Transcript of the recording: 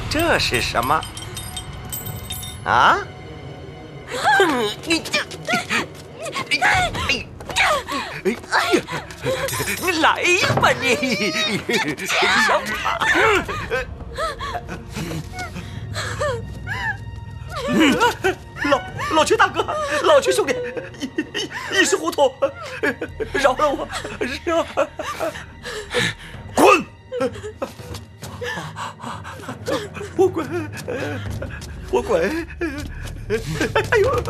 这是什么？啊？你来吧你，小马。老屈大哥，老屈兄弟，一时糊涂，饶了我， 滚！ 我滚，哎呦！